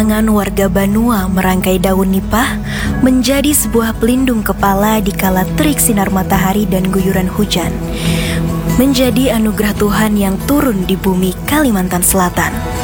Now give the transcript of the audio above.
Tangan warga Banua merangkai daun nipah menjadi sebuah pelindung kepala di kala terik sinar matahari dan guyuran hujan. Menjadi anugerah Tuhan yang turun di bumi Kalimantan Selatan.